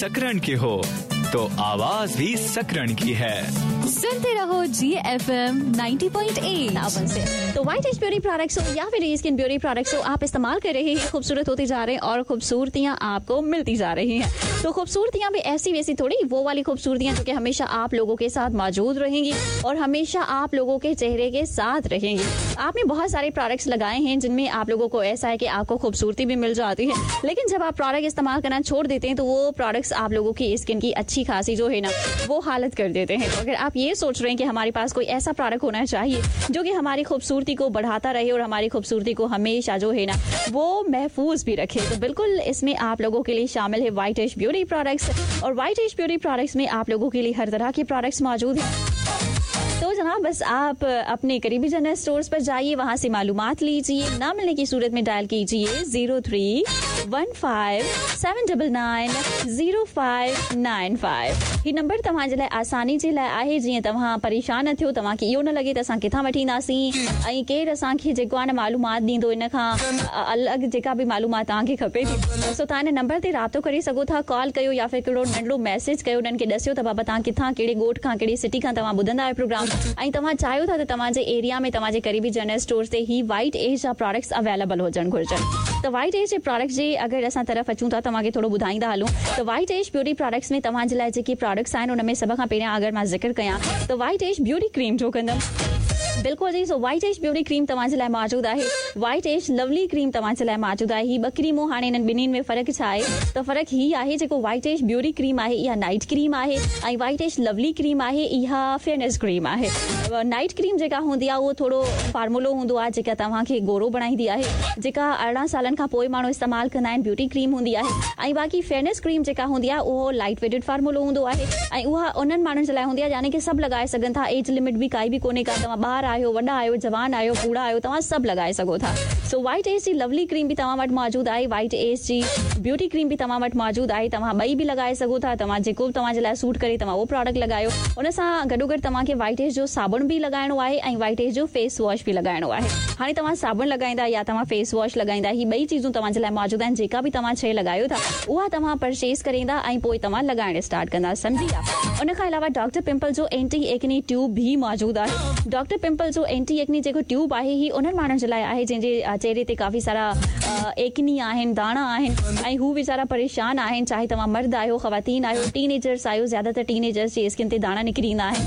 सकरण की हो तो आवाज भी सकरण की है। सुनते रहो GFM 90.8 से। तो व्हाइट एज ब्यूटी प्रोडक्ट्स हो या फिर स्किन ब्यूटी प्रोडक्ट्स हो, आप इस्तेमाल कर रहे हैं, खूबसूरत होते जा रहे हैं और खूबसूरतियां आपको मिलती जा रही हैं। तो खूबसूरतियां भी ऐसी वैसी थोड़ी, वो वाली खूबसूरतियां जो कि हमेशा आप लोगों के साथ मौजूद रहेंगी और हमेशा आप लोगों के चेहरे के साथ रहेंगी। आपने बहुत सारे प्रोडक्ट्स लगाए हैं जिनमें आप लोगों को ऐसा है कि आपको खूबसूरती भी मिल जाती है, लेकिन जब आप प्रोडक्ट इस्तेमाल करना छोड़ देते हैं तो वो प्रोडक्ट्स आप लोगों की स्किन की अच्छी खासी जो है ना वो हालत कर देते हैं। तो अगर आप ये सोच रहे हैं कि हमारे पास कोई ऐसा प्रोडक्ट होना चाहिए जो कि हमारी खूबसूरती को बढ़ाता रहे और हमारी खूबसूरती को हमेशा जो है ना वो महफूज भी रखे, तो बिल्कुल इसमें आप लोगों के लिए शामिल है व्हाइट एज ब्यूटी प्रोडक्ट्स। और व्हाइट एज ब्यूटी प्रोडक्ट्स में आप लोगों के लिए हर तरह के प्रोडक्ट्स मौजूद हैं। तो जनाब बस आप अपने करीबी जनरल स्टोर्स पर जाइए, वहां से मालूमात लीजिए, ना मिलने की सूरत में डायल कीजिए 0315799095 ही नंबर तव्हां जे लाइ आसानी जे लाइ आहे। जीअं तव्हां परेशान न थियो, तव्हांखे इहो न लॻे त असां किथां वठींदासीं ऐं केरु असांखे जेको आहे न मालूमात ॾींदो, इन खां अलॻि जेका बि मालूमात तव्हांखे खपे थी, सो तव्हां इन नंबर ते राब्तो करे सघो था। कॉल कयो या फिर कहिड़ो नंढड़ो मैसेज कयो, उन्हनि खे ॾसियो त बाबा तव्हां किथां, कहिड़े ॻोठ खां, कहिड़ी सिटी खां तव्हां ॿुधंदा आहियो प्रोग्राम, ऐं तव्हां चाहियो था त तव्हांजे एरिया में तव्हांजे करीबी जनरल स्टोर्स ते ही व्हाइट एज जा प्रोडक्ट्स अवेलेबल हुजण घुरिजनि। त व्हाइट एज जे प्रोडक्ट्स जे अगरि असां तरफ़ अचूं था, तव्हांखे थोरो ॿुधाईंदा हलूं त व्हाइट एज ब्यूटी प्रोडक्ट्स में तव्हांजे लाइ जेके प्रोडक्ट्स आहिनि उनमें सभ खां पहिरियां अगरि मां ज़िक्र कयां त व्हाइट एज ब्यूटी क्रीम जो कंदमि। बिल्कुलु जी, सो व्हाइट एज ब्यूटी क्रीम तव्हांजे लाइ मौजूदु आहे। व्हाइट एज लवली क्रीम तव्हांजे लाइ मौजूदु आहे। ही ॿ क्रीमूं, हाणे इन्हनि ॿिन्हिनि में फ़र्क़ु छा आहे त फ़र्क़ु ही आहे, जेको व्हाइट एज ब्यूटी क्रीम आहे इहा नाइट क्रीम आहे ऐं व्हाइट एज लवली क्रीम आहे इहा फेयरनेस क्रीम आहे। नाइट क्रीम जेका हूंदी आहे उहो थोरो फार्मूलो हूंदो आहे, जेका तव्हांखे गोरो बणाईंदी आहे, जेका 18 सालनि खां पोइ माण्हू इस्तेमालु कंदा आहिनि, ब्यूटी क्रीम हूंदी आहे। ऐं बाक़ी फेयरनेस क्रीम जेका हूंदी आहे उहो लाइट वेटेड फार्मूलो हूंदो आहे ऐं उहा उन्हनि माण्हुनि जे लाइ हूंदी आहे, यानी कि सभु लॻाए सघनि था, एज लिमिट बि काई बि कोन्हे का, तव्हां ॿार आहियो, वॾा आहियो, जवान आहियो, बूढ़ा आहियो, तव्हां सभु लॻाए सघो था। सो व्हाइट एज जी लवली क्रीम भी तव्हां वटि मौजूदु आहे, व्हाइट एज जी ब्यूटी क्रीम भी तव्हां वटि मौजूदु आहे। तव्हां ॿई बि लॻाए सघो था, तव्हां जेको तव्हांजे लाइ सूट करे तव्हां उहो प्रोडक्ट लॻायो। उन सां गॾोगॾु तव्हांखे व्हाइट एज जो साबुण बि लॻाइणो आहे ऐं व्हाइट एज जो फेस वॉश बि लॻाइणो आहे। हाणे तव्हां साबुण लॻाईंदा या तव्हां फेस वॉश लॻाईंदा, ही ॿई चीज़ूं तव्हांजे लाइ मौजूदु आहिनि। जेका बि तव्हां शइ लॻायो था उहा तव्हां परचेस करींदा ऐं पोइ तव्हां लॻाइण स्टार्ट कंदा, सम्झी विया। उन खां अलावा डॉक्टर पिंपल जो एंटी एक्नी ट्यूब भी मौजूदु आहे। डॉक्टर पिंपल जो एंटी एक्नी जेको ट्यूब आहे ही उन्हनि माण्हुनि जे लाइ आहे जंहिंजे चेहरे ते काफ़ी सारा एक्नी आहिनि, दाणा आहिनि ऐं हू वीचारा परेशान आहिनि, चाहे तव्हां मर्द आहियो, ख़वातीन आहियो, टीनेजर्स आहियो, ज़्यादातर टीनेजर्स जी स्किन ते दाणा निकिरी ईंदा आहिनि।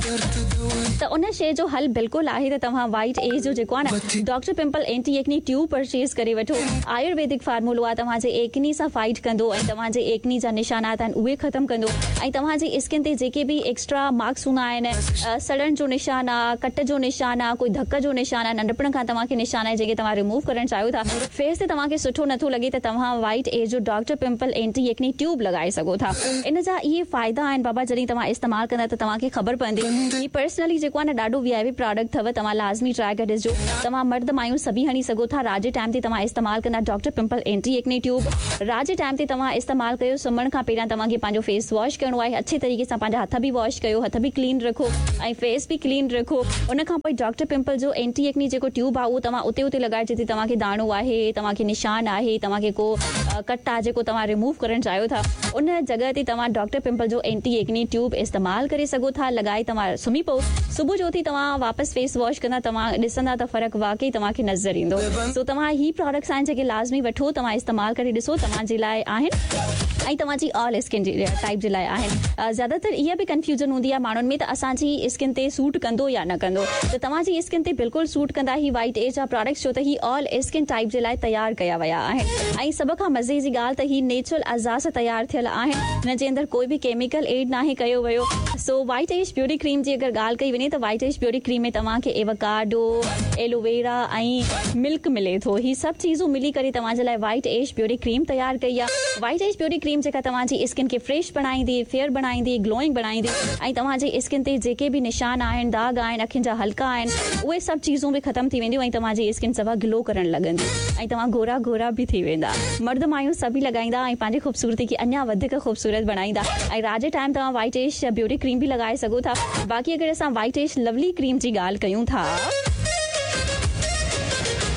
त उन शइ जो हल बिल्कुलु आहे त तव्हां व्हाइट एज जो जेको आहे न doctor pimple anti acne tube purchase करे वठो। आयुर्वेदिक फार्मूलो आहे, तव्हांजे एक्नी सां फाइट कंदो ऐं तव्हांजे एक्नी जा निशानात आहिनि उहे ख़तमु कंदो ऐं तव्हांजी स्किन ते जेके बि एक्स्ट्रा मार्क्स हूंदा आहिनि, सड़न जो निशान आहे, कट जो निशान आहे, कोई धक जो निशान आहे, नंढपण खां तव्हांखे निशान आहे जेके तव्हां रिमूव करणु चाहियो था, फेस ते तव्हांखे सुठो नथो लॻे त तव्हां व्हाइट एज जो doctor pimple anti acne tube लॻाए सघो था। इन जा इहे फ़ाइदा आहिनि बाबा, जॾहिं तव्हां इस्तेमालु कंदा त तव्हांखे ख़बर पवंदी। ही पर्सनली जेको आहे न ॾाढो वीआईपी प्रोडक्ट अथव, तव्हां लाज़मी ट्राई करे ॾिसजो। तव्हां मर्द मायूं सभी हणी सघो था। रात जे टाइम ते तव्हां इस्तेमालु कंदा doctor pimple anti acne tube. रात जे टाइम ते तव्हां इस्तेमालु कयो, सुम्हण खां पहिरियां तव्हांखे पंहिंजो फेस वॉश करिणो आहे, अच्छे तरीक़े सां पंहिंजा हथ बि वॉश कयो, हथ बि क्लीन रखो ऐं फेस बि क्लीन रखो। उन खां पोइ डॉक्टर पिंपल जो एंटी एक्नी जेको ट्यूब आहे उहो तव्हां उते उते लॻाए, जिते तव्हांखे दाणो आहे, तव्हांखे निशान आहे, तव्हांखे को कट आहे जेको तव्हां रिमूव करणु चाहियो था, उन जॻह ते तव्हां डॉक्टर पिंपल जो एंटी एक्नी ट्यूब इस्तेमालु करे सघो था। लॻाए तव्हां सुम्ही पओ, सुबुह जो उथी तव्हां वापसि फेस वॉश कंदा, तव्हां ॾिसंदा त फ़र्क़ु वाकई तव्हांखे नज़र ईंदो। सो तव्हां ही प्रोडक्ट्स आहिनि जेके लाज़मी वठो, तव्हां इस्तेमालु करे ॾिसो, तव्हांजे लाइ आहिनि ऐं तव्हांजी ऑल स्किन जी टाइप जे लाइ आहिनि। ज़्यादातर इहा बि कंफ्यूजन हूंदी आहे माण्हुनि में त असांजी स्किन ते सूट कंदो या न कंदो, त तव्हांजी स्किन ते बिल्कुलु सूट कंदा ही व्हाइट एज जा प्रोडक्ट्स, छो त ही ऑल स्किन टाइप जे लाइ तयारु कया विया आहिनि ऐं सभ खां मज़े जी ॻाल्हि त ही नेचुरल अज़ा सां तयारु थियल आहिनि, हिन जे अंदरि कोई बि केमिकल एड नाहे कयो वियो। सो व्हाइट एज ब्यूटी क्रीम जी अगरि ॻाल्हि कई वञे त व्हाइट एज ब्यूटी क्रीम में तव्हांखे एवोकाडो, एलोवेरा ऐं मिल्क मिले थो। ही सभु चीज़ूं मिली करे तव्हांजे लाइ व्हाइट एज ब्यूटी क्रीम तयारु कई आहे। व्हाइट एज ब्यूटी क्रीम जेका तव्हांजी स्किन खे फ्रेश बनाईंदी, फेयर बनाईंदी, ग्लोइंग बनाईंदी ऐं तव्हांजी स्किन ते जेके बि निशान आहिनि, दाग आहिनि, अखियुनि जा हल्का आहिनि, उहे सभु चीज़ूं बि ख़तमु थी वेंदियूं ऐं तव्हांजी स्किन सभा ग्लो करणु लॻंदी ऐं तव्हां गोरा गोरा बि थी वेंदा। मर्द मायूं सभी लॻाईंदा ऐं पंहिंजी ख़ूबसूरती खे अञा वधीक ख़ूबसूरत बनाईंदा ऐं रात जे टाइम तव्हां व्हाइट एज ब्यूटी क्रीम बि लॻाए सघो था। बाक़ी अगरि असां व्हाइट एज लवली क्रीम जी ॻाल्हि कयूं था त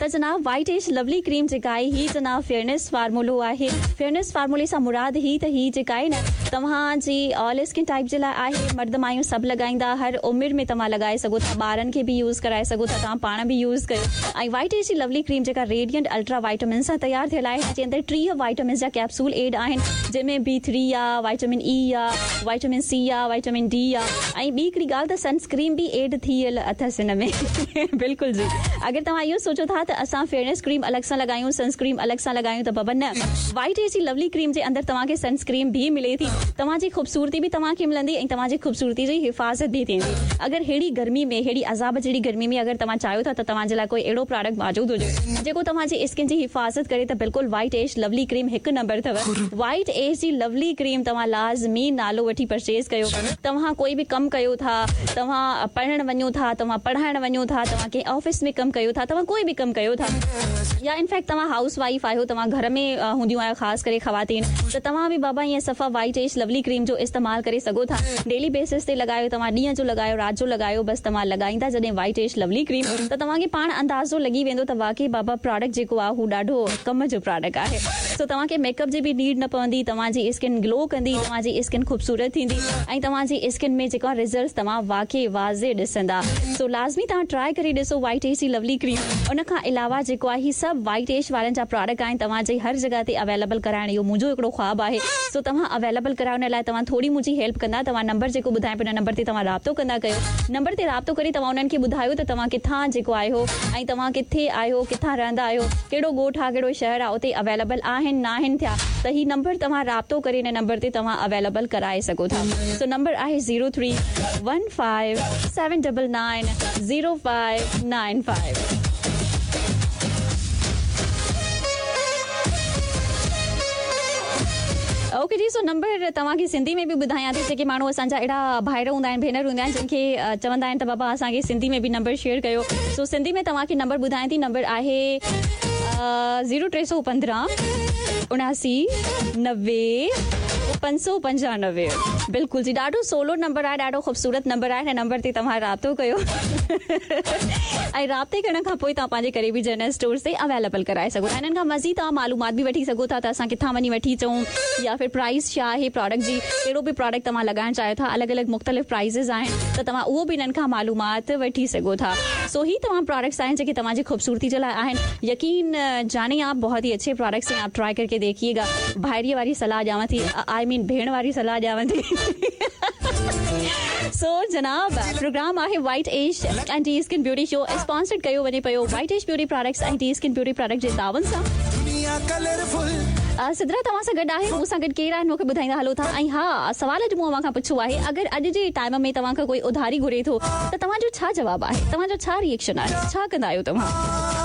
जनाब वाइट एज लवली क्रीम जेका आहे ही जनाब फेयरनेस फार्मूलो आहे। फेयरनेस फार्मूले सां मुराद ही त ही जेका आहे न तव्हांजी ऑल स्किन टाइप जे लाइ आहे। मर्द मायूं सभु लॻाईंदा, हर उमिरि में तव्हां लॻाए सघो था, ॿारनि खे बि यूज़ कराए सघो था, तव्हां पाण बि यूज़ कयो। ऐं वाइट एज जी लवली क्रीम जेका रेडियंट अल्ट्रा वाइटामिन सां तयारु थियल आहे, जे अंदरि 30 वाइटामिन जा कैप्सूल एड आहिनि, जंहिंमें B3 आहे, वाइटामिन E आहे, वाइटामिन C आहे, वाइटामिन D आहे। ऐं ॿी हिकिड़ी ॻाल्हि त सनस्क्रीन बि एड थियल अथसि हिन में बिल्कुलु जी। अगरि तव्हां इहो सोचो था त असां फेयरनेस क्रीम अलॻि सां लॻायूं, सनस्क्रीन अलॻि सां लॻायूं, त बाबा न, वाइट एज जी लवली क्रीम जे अंदरि तव्हांखे सनस्क्रीन बि मिले थी, तव्हांजी ख़ूबसूरती बि तव्हांखे मिलंदी ऐं तव्हांजी ख़ूबसूरती जी हिफ़ाज़त बि थींदी। अगरि हेड़ी गर्मी में, हेड़ी अज़ाब जहिड़ी गर्मी में अगरि तव्हां चाहियो था त तव्हांजे लाइ कोई अहिड़ो प्रोडक्ट मौजूदु हुजे जेको तव्हांजी स्किन जी हिफ़ाज़त करे, त बिल्कुलु वाइट एज लवली क्रीम हिकु नंबर अथव। वाइट एज जी लवली क्रीम तव्हां लाज़मी नालो वठी परचेज कयो। तव्हां कोई बि कमु कयो था, तव्हां पढ़णु वञो था, तव्हां पढ़ाइणु वञो था, तव्हां कंहिं ऑफिस में कमु कयो था, तव्हां कोई बि कमु कयो था, या इनफैक्ट तव्हां हाउस वाइफ आहियो, तव्हां घर में हूंदियूं आहियो, ख़ासि करे ख़वातीन, त तव्हां बि बाबा ईअं सफ़ा वाइट एज लवली क्रीम जो इस्तेमालु करे सघो था। डेली बेसिस ते लॻायो, तव्हां ॾींहं जो लॻायो, राति जो लॻायो, बसि तव्हां लॻाईंदा जॾहिं वाइट एज लवली क्रीम, त तव्हांखे पाण अंदाज़ो लॻी वेंदो त वाकई बाबा प्रोडक्ट जेको आहे हू ॾाढो कम जो प्रोडक्ट आहे। सो तव्हांखे मेकअप जी बि नीड न पवंदी, तव्हांजी स्किन ग्लो कंदी, तव्हांजी स्किन ख़ूबसूरत थींदी ऐं तव्हांजी स्किन में जेका रिज़ल्ट तव्हां वाकई वाज़े ॾिसंदा। सो लाज़मी तव्हां ट्राई करे ॾिसो वाइट एज जी लवली क्रीम। उन खां अलावा जेको आहे ही सभु वाइट एज वारनि जा प्रोडक्ट आहिनि, तव्हांजे हर जॻह ते अवेलेबल कराइण इहो मुंहिंजो हिकिड़ो ख़्वाबु आहे। सो तव्हां अवेलेबल कराइण लाइ तव्हां थोरी मुंहिंजी हेल्प कंदा। तव्हां नंबर जेको ॿुधाए पियो, नंबर ते तव्हां राब्तो कंदा कयो। नंबर ते राब्तो करे तव्हां उन्हनि खे ॿुधायो त तव्हां किथां जेको आहियो ऐं तव्हां किथे आहियो, किथां रहंदा आहियो, कहिड़ो ॻोठु आहे, कहिड़ो शहर आहे, उते अवेलेबल आहिनि न आहिनि थिया, त ही नंबर तव्हां राब्तो करे हिन नंबर ते तव्हां अवेलेबल कराए सघो था। सो नंबर आहे 031579900595। ओके जी। सो नंबर तव्हांखे सिंधी में बि ॿुधायां थी, जेके माण्हू असांजा अहिड़ा भाइर हूंदा आहिनि, भेनर हूंदा आहिनि, जिनखे चवंदा आहिनि त बाबा असांखे सिंधी में बि नंबर शेयर कयो। सो सिंधी में तव्हांखे नंबर ॿुधायां थी। नंबर आहे 0315 79 90 595। बिल्कुलु जी, ॾाढो सोलो नंबर आहे, ॾाढो ख़ूबसूरत नंबर आहे। हिन नंबर ते तव्हां राब्तो कयो ऐं राब्ते करण खां पोइ तव्हां पंहिंजे क़रीबी जनरल स्टोर्स ते अवेलेबल कराए सघो था। हिननि खां मज़ीद तव्हां मालूमात बि वठी सघो था त असां किथां वञी वठी अचूं, या फिर प्राइस छा आहे प्रोडक्ट जी, कहिड़ो बि प्रोडक्ट तव्हां लॻाइण चाहियो था, अलॻि अलॻि मुख़्तलिफ़ प्राइज़िस आहिनि, त तव्हां उहो बि हिननि खां मालूमात वठी सघो था। सो ही तमाम प्रोडक्ट्स आहिनि जेके तव्हांजी ख़ूबसूरती जे लाइ आहिनि। यकीन जाने आप बहुत ही अच्छे प्रोडक्ट्स हैं, आप ट्राई करके देखिएगा। भाइरीअ वारी सलाह ॾियांव थी, आई मीन भेण वारी सलाह ॾियांव थी। सो जनाब, प्रोग्राम आहे white age and T skin beauty show, sponsored कयो वञे पियो वाइट एज ब्यूटी प्रोडक्ट्स ऐं टी स्किन ब्यूटी प्रोडक्ट जे तावन सां। सिद्रा तव्हां सां गॾु आहे, मूंसां गॾु केरु आहिनि मूंखे ॿुधाईंदा हलो था। ऐं हा, सवाल अॼु मूं खां पुछो आहे, अगरि अॼु जे टाइम में तव्हां खां कोई उधारी घुरे थो त तव्हांजो छा जवाबु आहे, तव्हांजो छा रिएक्शन आहे, छा कंदा आहियो तव्हां?